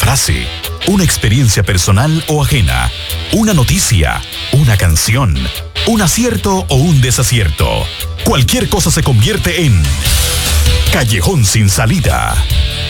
frase, una experiencia personal o ajena, una noticia, una canción, un acierto o un desacierto. Cualquier cosa se convierte en Callejón sin salida.